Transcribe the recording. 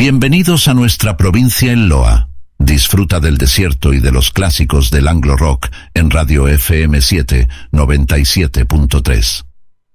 Bienvenidos a nuestra provincia en Loa. Disfruta del desierto y de los clásicos del Anglo Rock en Radio FM 7 97.3.